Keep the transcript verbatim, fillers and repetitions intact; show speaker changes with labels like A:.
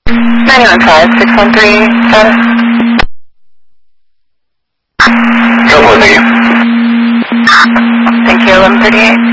A: nine one five, six one three, status.
B: Go for it, thank you.
A: Thank you, eleven thirty-eight.